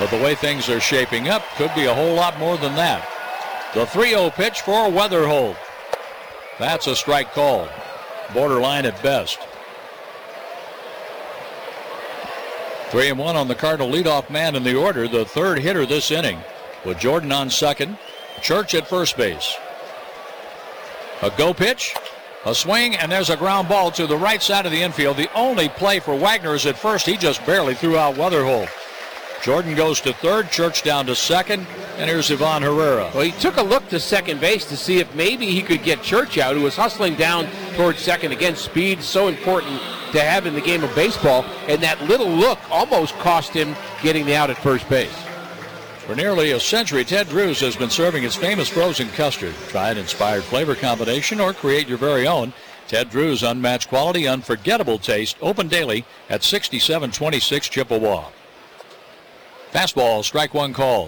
But the way things are shaping up, could be a whole lot more than that. The 3-0 pitch for Weatherholt. That's a strike call. Borderline at best. 3-1 on the Cardinal leadoff man in the order, the third hitter this inning, with Jordan on second, Church at first base. A go pitch, a swing, and there's a ground ball to the right side of the infield. The only play for Wagner is at first. He just barely threw out Weatherholt. Jordan goes to third, Church down to second, and here's Ivan Herrera. Well, he took a look to second base to see if maybe he could get Church out, who was hustling down towards second. Again, speed so important to have in the game of baseball, and that little look almost cost him getting the out at first base. For nearly a century, Ted Drewes has been serving his famous frozen custard. Try an inspired flavor combination or create your very own. Ted Drewes, unmatched quality, unforgettable taste. Open daily at 6726 Chippewa. Fastball, strike one called.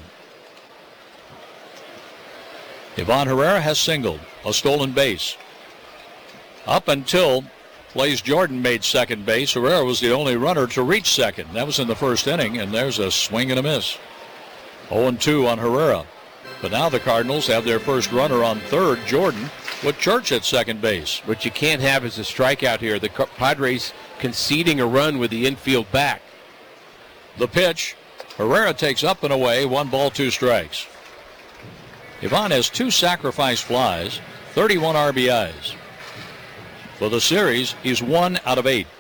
Ivan Herrera has singled, a stolen base. Up until Blaze Jordan made second base, Herrera was the only runner to reach second. That was in the first inning, and there's a swing and a miss. 0-2 on Herrera. But now the Cardinals have their first runner on third, Jordan, with Church at second base. What you can't have is a strikeout here. The Padres conceding a run with the infield back. The pitch. Herrera takes up and away, 1 ball, 2 strikes. Ivan has 2 sacrifice flies, 31 RBIs. For the series, he's 1 out of 8.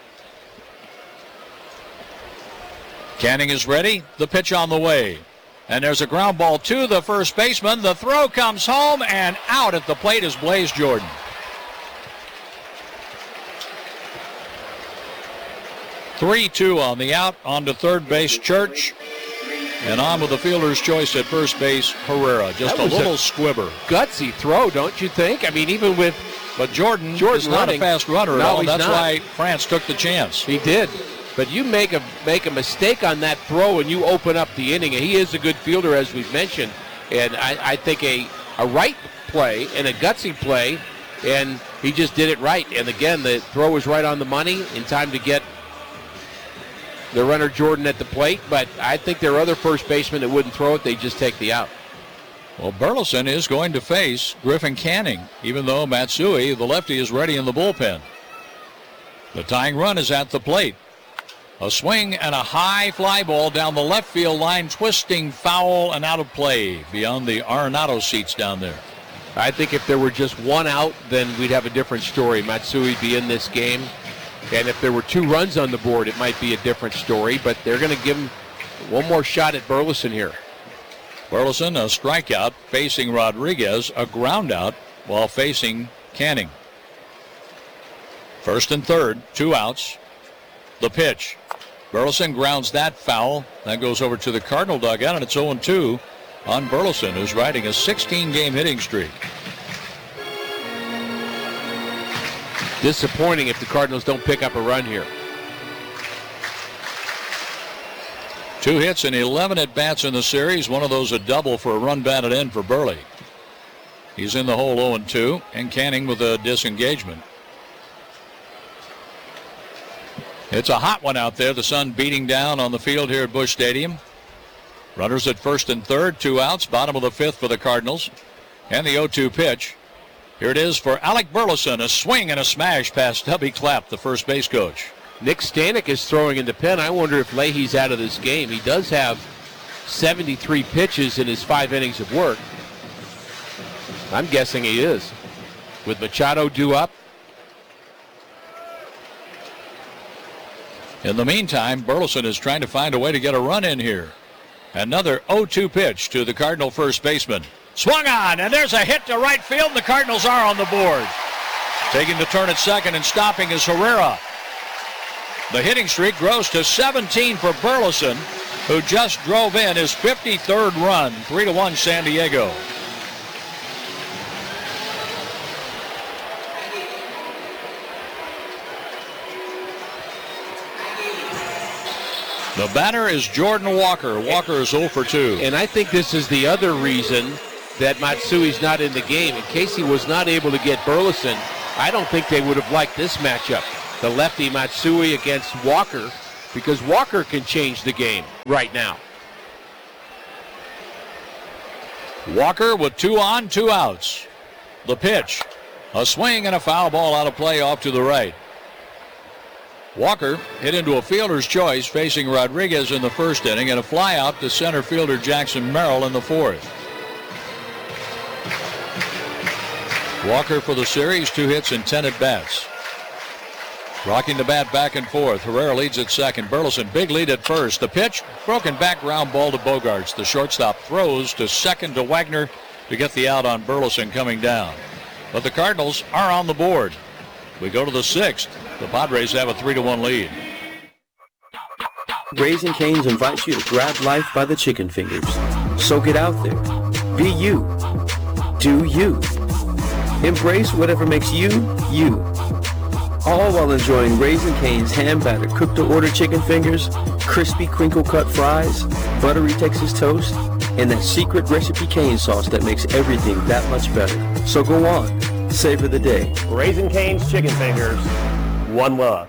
Canning is ready, the pitch on the way. And there's a ground ball to the first baseman. The throw comes home, and out at the plate is Blaze Jordan. Three-2 on the out, on to third base, Church. And on with the fielder's choice at first base, Herrera. Just a little squibber. Gutsy throw, don't you think? I mean, even with... But Jordan is not a fast runner at all. That's why France took the chance. He did. But you make a mistake on that throw and you open up the inning. And he is a good fielder, as we've mentioned. And I think a right play and a gutsy play, and he just did it right. And again, the throw was right on the money in time to get the runner Jordan at the plate. But I think there are other first basemen that wouldn't throw it. They just take the out. Well, Burleson is going to face Griffin Canning, even though Matsui, the lefty, is ready in the bullpen. The tying run is at the plate. A swing and a high fly ball down the left field line, twisting foul and out of play beyond the Arenado seats down there. I think if there were just one out, then we'd have a different story. Matsui would be in this game. And if there were 2 runs on the board, it might be a different story. But they're going to give him one more shot at Burleson here. Burleson, a strikeout, facing Rodriguez, a ground out while facing Canning. First and third, 2 outs. The pitch. Burleson grounds that foul. That goes over to the Cardinal dugout, and it's 0-2 on Burleson, who's riding a 16-game hitting streak. Disappointing if the Cardinals don't pick up a run here. 2 hits and 11 at-bats in the series. One of those a double for a run batted in for Burley. He's in the hole 0-2, and Canning with a disengagement. It's a hot one out there. The sun beating down on the field here at Busch Stadium. Runners at first and third, 2 outs, bottom of the 5th for the Cardinals. And the 0-2 pitch. Here it is for Alec Burleson. A swing and a smash past Tubby Clapp, the first base coach. Nick Stanek is throwing in the pen. I wonder if Leahy's out of this game. He does have 73 pitches in his 5 innings of work. I'm guessing he is. With Machado due up. In the meantime, Burleson is trying to find a way to get a run in here. Another 0-2 pitch to the Cardinal first baseman. Swung on, and there's a hit to right field, and the Cardinals are on the board. Taking the turn at second and stopping is Herrera. The hitting streak grows to 17 for Burleson, who just drove in his 53rd run, 3-1 San Diego. The batter is Jordan Walker. Walker is 0 for 2. And I think this is the other reason that Matsui's not in the game. In case he was not able to get Burleson, I don't think they would have liked this matchup. The lefty Matsui against Walker, because Walker can change the game right now. Walker with 2 on, 2 outs. The pitch. A swing and a foul ball out of play off to the right. Walker hit into a fielder's choice facing Rodriguez in the first inning and a fly out to center fielder Jackson Merrill in the fourth. Walker for the series, 2 hits and 10 at-bats. Rocking the bat back and forth. Herrera leads at second. Burleson, big lead at first. The pitch, broken back ground ball to Bogaerts. The shortstop throws to second to Wagner to get the out on Burleson coming down. But the Cardinals are on the board. We go to the 6th. The Padres have a 3-1 lead. Raising Cane's invites you to grab life by the chicken fingers. So get out there. Be you. Do you. Embrace whatever makes you, you. All while enjoying Raising Cane's hand-battered cooked-to-order chicken fingers, crispy crinkle-cut fries, buttery Texas toast, and that secret recipe cane sauce that makes everything that much better. So go on, savor the day. Raising Cane's chicken fingers, one love.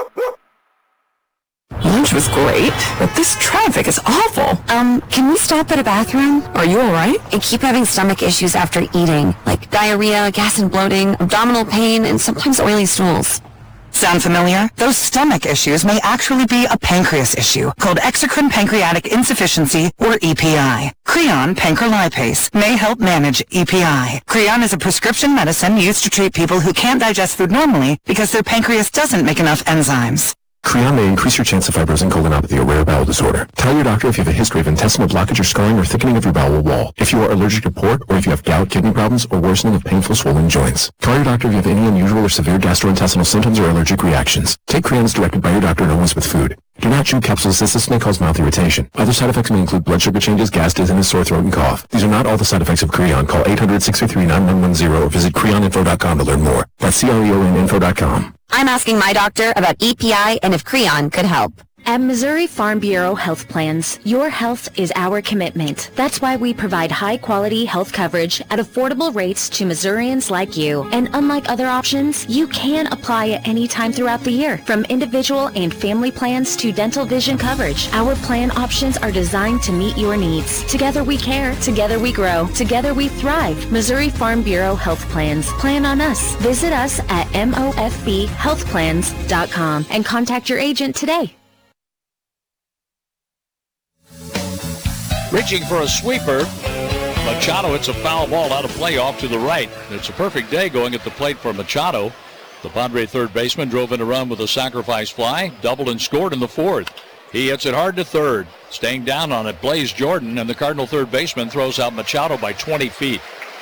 Lunch was great, but this traffic is awful. Can we stop at a bathroom? Are you alright? I keep having stomach issues after eating, like diarrhea, gas and bloating, abdominal pain, and sometimes oily stools. Sound familiar? Those stomach issues may actually be a pancreas issue called exocrine pancreatic insufficiency, or EPI. Creon pancrelipase may help manage EPI. Creon is a prescription medicine used to treat people who can't digest food normally because their pancreas doesn't make enough enzymes. Creon may increase your chance of fibrosing colonopathy, a rare bowel disorder. Tell your doctor if you have a history of intestinal blockage or scarring or thickening of your bowel wall, if you are allergic to pork, or if you have gout, kidney problems, or worsening of painful swollen joints. Call your doctor if you have any unusual or severe gastrointestinal symptoms or allergic reactions. Take Creon as directed by your doctor and always with food. Do not chew capsules as this may cause mouth irritation. Other side effects may include blood sugar changes, gas, dizziness, sore throat, and cough. These are not all the side effects of Creon. Call 800-633-9110 or visit creoninfo.com to learn more. That's creoninfo.com. I'm asking my doctor about EPI and if Creon could help. At Missouri Farm Bureau Health Plans, your health is our commitment. That's why we provide high-quality health coverage at affordable rates to Missourians like you. And unlike other options, you can apply at any time throughout the year. From individual and family plans to dental vision coverage, our plan options are designed to meet your needs. Together we care, together we grow, together we thrive. Missouri Farm Bureau Health Plans. Plan on us. Visit us at mofbhealthplans.com and contact your agent today. Reaching for a sweeper. Machado hits a foul ball out of play off to the right. It's a perfect day going at the plate for Machado. The Padre third baseman drove in a run with a sacrifice fly, doubled and scored in the fourth. He hits it hard to third. Staying down on it, Blaze Jordan, and the Cardinal third baseman throws out Machado by 20 feet.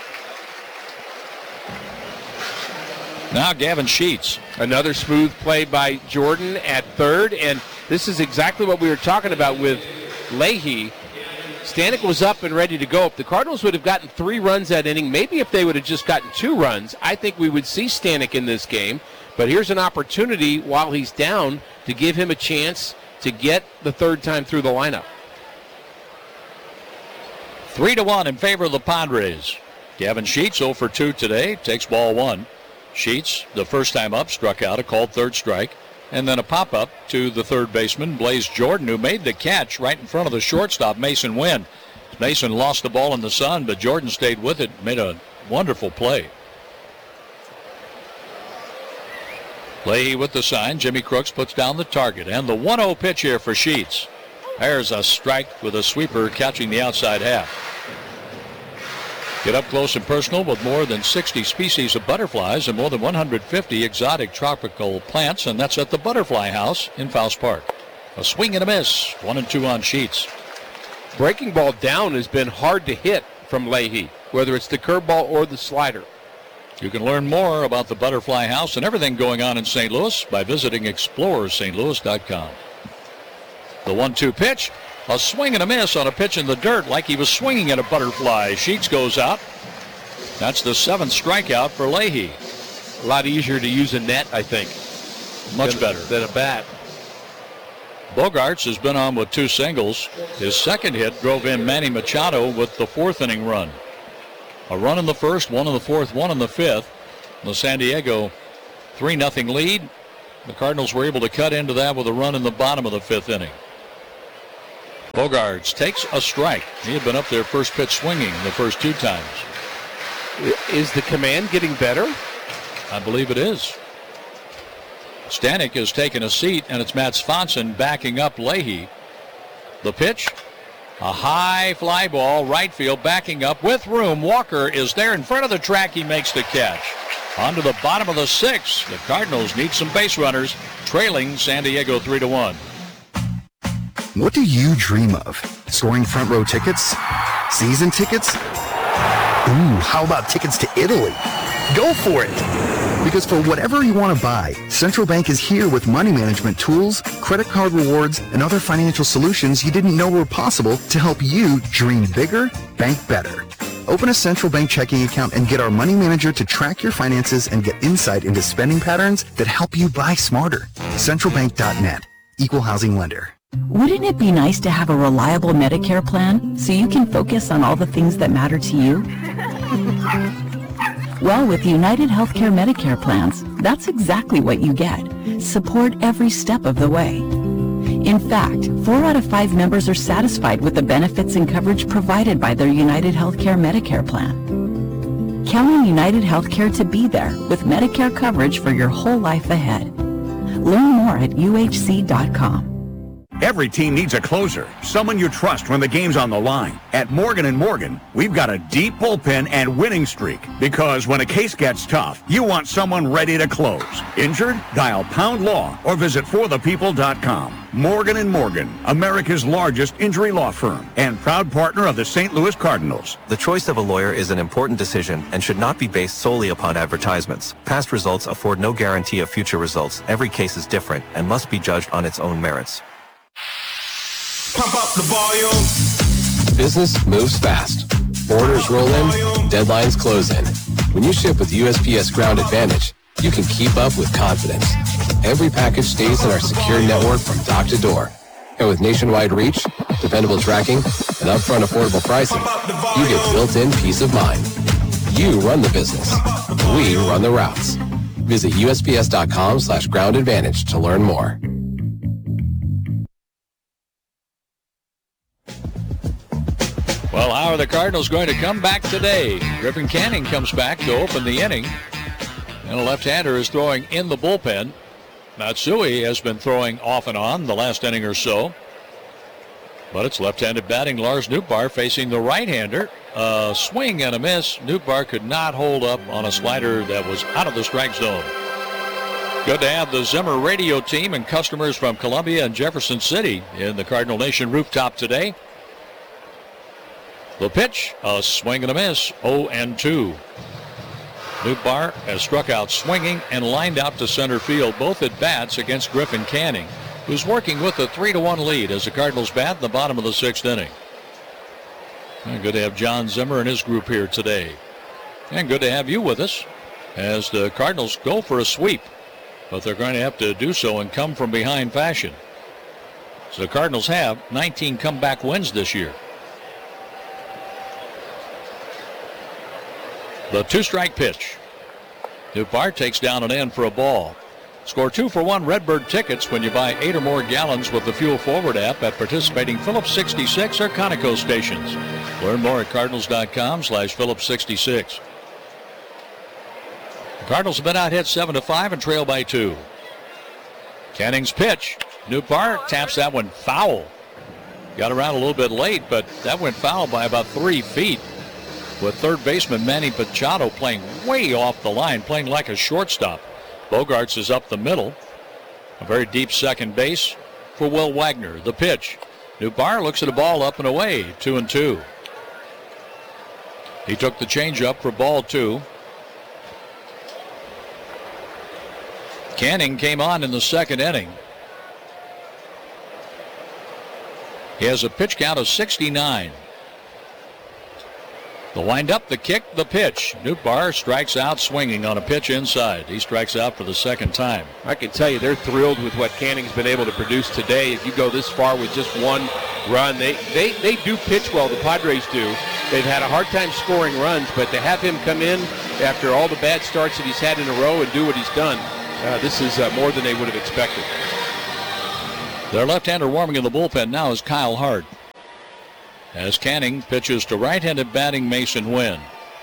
Now Gavin Sheets. Another smooth play by Jordan at third, and this is exactly what we were talking about with Leahy. Stanek was up and ready to go. If the Cardinals would have gotten 3 runs that inning, maybe if they would have just gotten 2 runs, I think we would see Stanek in this game. But here's an opportunity while he's down to give him a chance to get the third time through the lineup. 3-1 in favor of the Padres. Gavin Sheets 0 for 2 today, takes ball 1. Sheets, the first time up, struck out, a called third strike. And then a pop-up to the third baseman, Blaze Jordan, who made the catch right in front of the shortstop, Mason Wynn. Mason lost the ball in the sun, but Jordan stayed with it, made a wonderful play. Leahy with the sign. Jimmy Crooks puts down the target. And the 1-0 pitch here for Sheets. There's a strike with a sweeper catching the outside half. Get up close and personal with more than 60 species of butterflies and more than 150 exotic tropical plants, and that's at the Butterfly House in Faust Park. A swing and a miss, 1-2 on Sheets. Breaking ball down has been hard to hit from Leahy, whether it's the curveball or the slider. You can learn more about the Butterfly House and everything going on in St. Louis by visiting ExplorerSt.Louis.com. The 1-2 pitch. A swing and a miss on a pitch in the dirt like he was swinging at a butterfly. Sheets goes out. That's the 7th strikeout for Leahy. A lot easier to use a net, I think. Much better than a bat. Bogaerts has been on with 2 singles. His second hit drove in Manny Machado with the 4th inning run. A run in the first, 1 in the 4th, 1 in the 5th. The San Diego 3-0 lead. The Cardinals were able to cut into that with a run in the bottom of the 5th inning. Bogaerts takes a strike. He had been up there first pitch swinging the first 2 times. Is the command getting better? I believe it is. Stanek has taken a seat, and it's Matt Swanson backing up Leahy. The pitch, a high fly ball, right field, backing up with room. Walker is there in front of the track. He makes the catch. On to the bottom of the 6th. The Cardinals need some base runners, trailing San Diego 3-1. What do you dream of? Scoring front row tickets? Season tickets? Ooh, how about tickets to Italy? Go for it! Because for whatever you want to buy, Central Bank is here with money management tools, credit card rewards, and other financial solutions you didn't know were possible to help you dream bigger, bank better. Open a Central Bank checking account and get our money manager to track your finances and get insight into spending patterns that help you buy smarter. CentralBank.net. Equal housing lender. Wouldn't it be nice to have a reliable Medicare plan so you can focus on all the things that matter to you? Well, with United Healthcare Medicare plans, that's exactly what you get. Support every step of the way. In fact, 4 out of 5 members are satisfied with the benefits and coverage provided by their United Healthcare Medicare plan. Count on United Healthcare to be there with Medicare coverage for your whole life ahead. Learn more at uhc.com. Every team needs a closer, someone you trust when the game's on the line. At Morgan & Morgan, we've got a deep bullpen and winning streak. Because when a case gets tough, you want someone ready to close. Injured? Dial Pound Law or visit forthepeople.com. Morgan & Morgan, America's largest injury law firm and proud partner of the St. Louis Cardinals. The choice of a lawyer is an important decision and should not be based solely upon advertisements. Past results afford no guarantee of future results. Every case is different and must be judged on its own merits. Pump up the volume. Business moves fast. Orders roll in, deadlines close in. When you ship with USPS Ground Advantage, you can keep up with confidence. Every package stays in our secure network from dock to door. And with nationwide reach, dependable tracking, and upfront affordable pricing, you get built-in peace of mind. You run the business. We run the routes. Visit USPS.com/Ground Advantage to learn more. Well, how are the Cardinals going to come back today? Griffin Canning comes back to open the inning. And a left-hander is throwing in the bullpen. Matsui has been throwing off and on the last inning or so. But it's left-handed batting Lars Nootbaar facing the right-hander. A swing and a miss. Nootbaar could not hold up on a slider that was out of the strike zone. Good to have the Zimmer radio team and customers from Columbia and Jefferson City in the Cardinal Nation rooftop today. The pitch, a swing and a miss, 0-2. Nootbaar has struck out swinging and lined out to center field, both at bats against Griffin Canning, who's working with a 3-1 lead as the Cardinals bat in the bottom of the 6th inning. And good to have John Zimmer and his group here today. And good to have you with us as the Cardinals go for a sweep, but they're going to have to do so in come from behind fashion. So the Cardinals have 19 comeback wins this year. The 2-strike pitch. Nootbaar takes down an end for a ball. Score 2-for-1 Redbird tickets when you buy 8 or more gallons with the Fuel Forward app at participating Phillips 66 or Conoco stations. Learn more at cardinals.com/Phillips 66. The Cardinals have been out hit 7-5 and trail by 2. Canning's pitch. Nootbaar taps that one foul. Got around a little bit late, but that went foul by about 3 feet. With third baseman Manny Machado playing way off the line, playing like a shortstop. Bogaerts is up the middle. A very deep second base for Will Wagner. The pitch. Nootbaar looks at a ball up and away, 2-2. He took the changeup for ball 2. Canning came on in the 2nd inning. He has a pitch count of 69. The windup, the kick, the pitch. Nootbaar strikes out swinging on a pitch inside. He strikes out for the 2nd time. I can tell you they're thrilled with what Canning's been able to produce today. If you go this far with just one run, they do pitch well, the Padres do. They've had a hard time scoring runs, but to have him come in after all the bad starts that he's had in a row and do what he's done, this is more than they would have expected. Their left-hander warming in the bullpen now is Kyle Hart. as Canning pitches to right-handed batting Mason Wynn.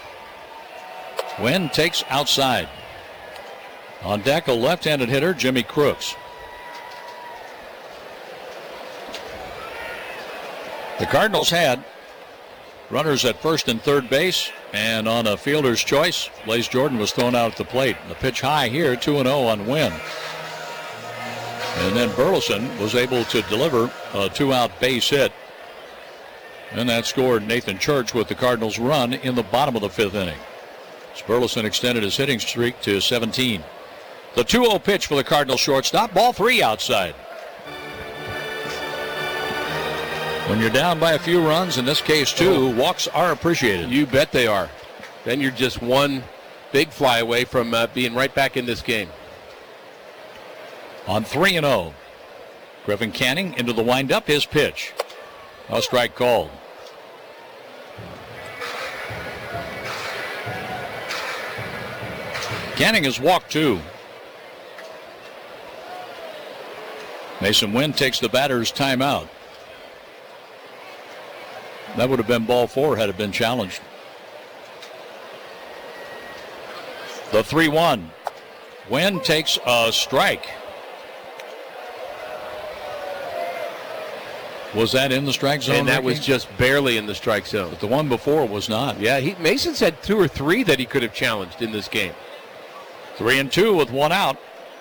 Wynn takes outside. On deck, a left-handed hitter, Jimmy Crooks. The Cardinals had runners at first and third base, and on a fielder's choice, Blaze Jordan was thrown out at the plate. The pitch high here, 2-0 on Wynn. And then Burleson was able to deliver a two-out base hit. And that scored Nathan Church with the Cardinals' run in the bottom of the fifth inning. Burleson extended his hitting streak to 17. The 2-0 pitch for the Cardinals shortstop. Ball 3 outside. When you're down by a few runs, in this case 2, walks are appreciated. You bet they are. Then you're just one big fly away from being right back in this game. On 3-0, Griffin Canning into the windup, his pitch. A strike called. Canning has walked 2. Mason Wynn takes the batter's timeout. That would have been ball 4 had it been challenged. The 3-1. Wynn takes a strike. Was that in the strike zone? And that Ricky? was just barely in the strike zone. But the one before was not. Yeah, Mason's had 2 or 3 that he could have challenged in this game. 3-2 with 1 out.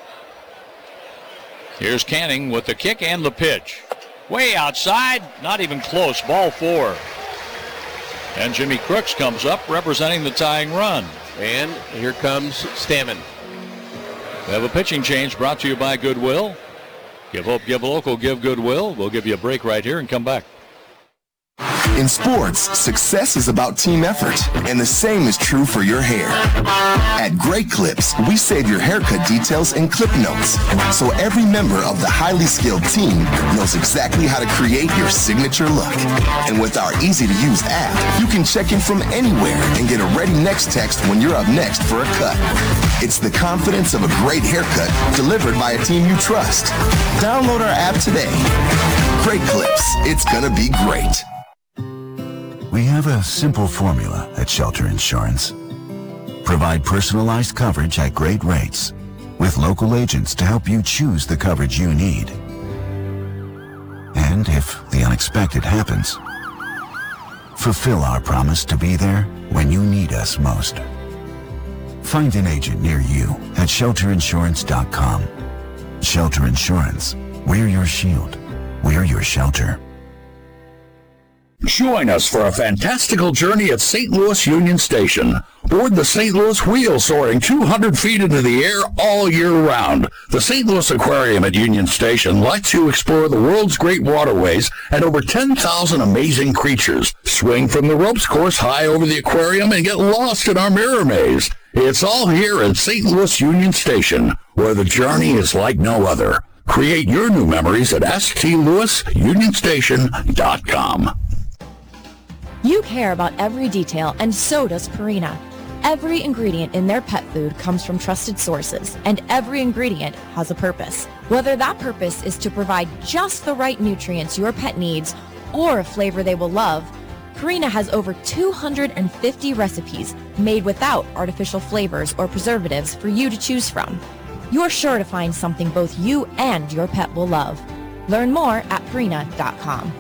Here's Canning with the kick and the pitch. Way outside, not even close. Ball 4. And Jimmy Crooks comes up representing the tying run. And here comes Stammen. We have a pitching change brought to you by Goodwill. Give hope, give local, give Goodwill. We'll give you a break right here and come back. In sports, success is about team effort, and the same is true for your hair. At Great Clips, we save your haircut details in clip notes, so every member of the highly skilled team knows exactly how to create your signature look. And with our easy-to-use app, you can check in from anywhere and get a ready next text when you're up next for a cut. It's the confidence of a great haircut delivered by a team you trust. Download our app today. Great Clips, it's gonna be great. We have a simple formula at Shelter Insurance. Provide personalized coverage at great rates with local agents to help you choose the coverage you need. And if the unexpected happens, fulfill our promise to be there when you need us most. Find an agent near you at shelterinsurance.com. Shelter Insurance. We're your shield. We're your shelter. Join us for a fantastical journey at St. Louis Union Station. Board the St. Louis Wheel soaring 200 feet into the air all year round. The St. Louis Aquarium at Union Station lets you explore the world's great waterways and over 10,000 amazing creatures. Swing from the ropes course high over the aquarium and get lost in our mirror maze. It's all here at St. Louis Union Station, where the journey is like no other. Create your new memories at stlouisunionstation.com. You care about every detail, and so does Purina. Every ingredient in their pet food comes from trusted sources, and every ingredient has a purpose. Whether that purpose is to provide just the right nutrients your pet needs or a flavor they will love, Purina has over 250 recipes made without artificial flavors or preservatives for you to choose from. You're sure to find something both you and your pet will love. Learn more at Purina.com.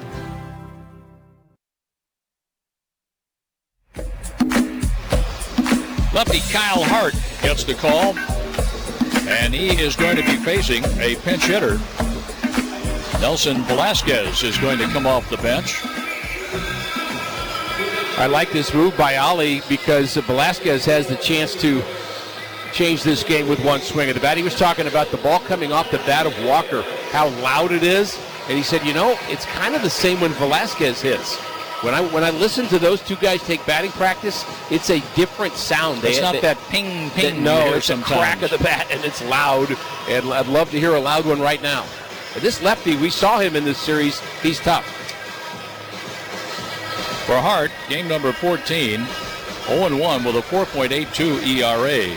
Lefty Kyle Hart gets the call, and he is going to be facing a pinch hitter. Nelson Velasquez is going to come off the bench. I like this move by Ali because Velasquez has the chance to change this game with one swing of the bat. He was talking about the ball coming off the bat of Walker, how loud it is, and he said, you know, it's kind of the same when Velasquez hits. When I listen to those two guys take batting practice, it's a different sound. It's not that ping, ping. No, it's a crack of the bat, and it's loud. And I'd love to hear a loud one right now. But this lefty, we saw him in this series. He's tough. For Hart, game number 14, 0-1 with a 4.82 ERA.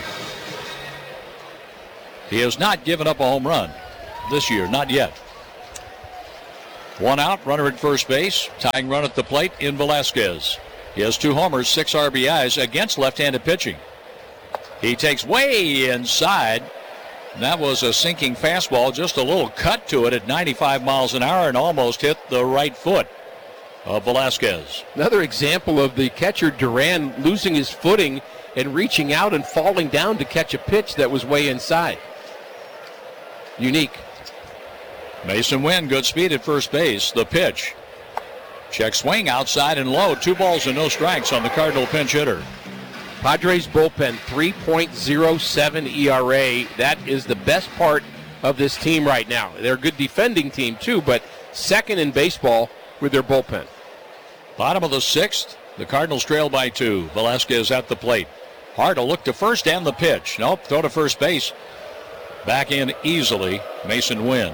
He has not given up a home run this year, not yet. One out, runner at first base. Tying run at the plate in Velasquez. He has 2 homers, 6 RBIs against left-handed pitching. He takes way inside. That was a sinking fastball, just a little cut to it at 95 miles an hour and almost hit the right foot of Velasquez. Another example of the catcher Duran losing his footing and reaching out and falling down to catch a pitch that was way inside. Unique. Mason Wynn, good speed at first base. The pitch. Check swing outside and low. 2 balls and no strikes on the Cardinal pinch hitter. Padres bullpen, 3.07 ERA. That is the best part of this team right now. They're a good defending team too, but second in baseball with their bullpen. Bottom of the 6th, the Cardinals trail by 2. Velasquez at the plate. Hard to look to first and the pitch. Nope, throw to first base. Back in easily, Mason Wynn.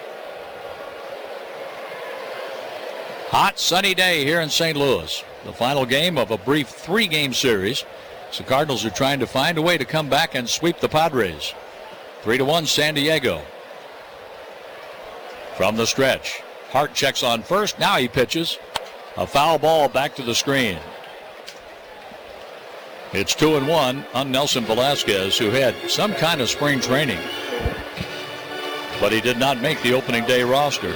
Hot, sunny day here in St. Louis. The final game of a brief 3-game series. So the Cardinals are trying to find a way to come back and sweep the Padres. 3-1 San Diego. From the stretch, Hart checks on first. Now he pitches. A foul ball back to the screen. It's 2-1 on Nelson Velasquez, who had some kind of spring training, but he did not make the opening day roster.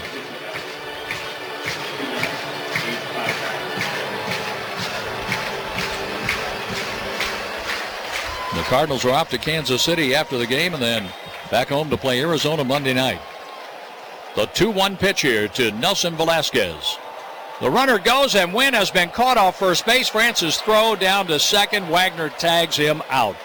The Cardinals are off to Kansas City after the game and then back home to play Arizona Monday night. The 2-1 pitch here to Nelson Velasquez. The runner goes, and Wynn has been caught off first base. Francis throw down to second. Wagner tags him out.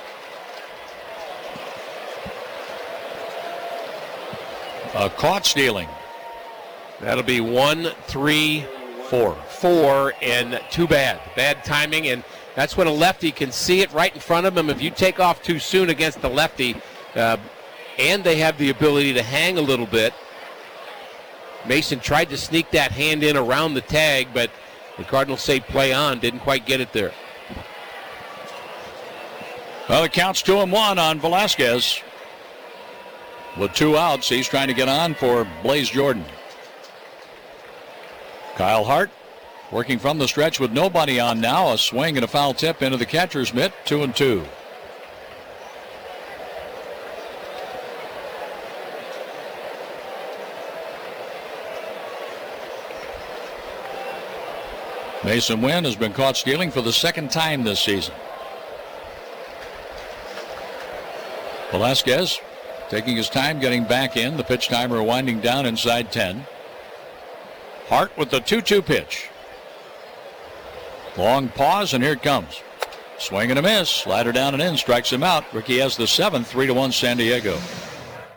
A caught stealing. That'll be 1, 3, 4, and too bad. Bad timing, and that's when a lefty can see it right in front of him. If you take off too soon against the lefty, and they have the ability to hang a little bit. Mason tried to sneak that hand in around the tag, but the Cardinals say play on, didn't quite get it there. Well, it counts 2-1 on Velasquez. With 2 outs, he's trying to get on for Blaze Jordan. Kyle Hart working from the stretch with nobody on now. A swing and a foul tip into the catcher's mitt. 2-2. Mason Wynn has been caught stealing for the 2nd time this season. Velasquez taking his time getting back in. The pitch timer winding down inside 10. Hart with the 2-2 pitch. Long pause, and here it comes. Swing and a miss. Slider down and in. Strikes him out. Ricky has the 7th. 3-1 San Diego.